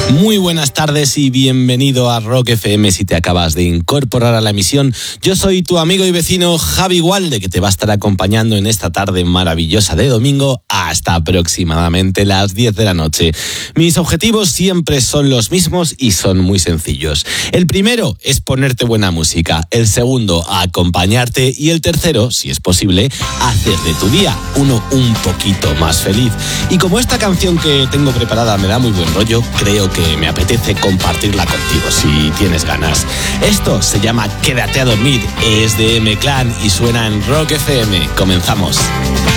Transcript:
Muy buenas tardes y bienvenido a Rock FM si te acabas de incorporar a la emisión. Yo soy tu amigo y vecino Javi Gualde, que te va a estar acompañando en esta tarde maravillosa de domingo hasta aproximadamente las 10 de la noche. Mis objetivos siempre son los mismos y son muy sencillos. El primero es ponerte buena música, el segundo, acompañarte, y el tercero, si es posible, hacer de tu día uno un poquito más feliz. Y como esta canción que tengo preparada me da muy buen rollo, creo que me apetece compartirla contigo si tienes ganas. Esto se llama Quédate a dormir, es de M-Clan y suena en Rock FM. Comenzamos.